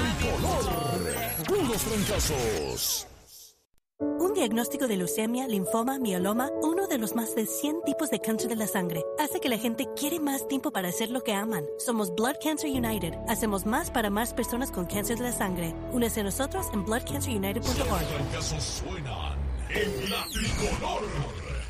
tricolor. Puros trancazos. Un diagnóstico de leucemia, linfoma, mieloma, uno de los más de 100 tipos de cáncer de la sangre, hace que la gente quiere más tiempo para hacer lo que aman. Somos Blood Cancer United. Hacemos más para más personas con cáncer de la sangre. Únese a nosotros en bloodcancerunited.org. Los trancazos suenan en la tricolor.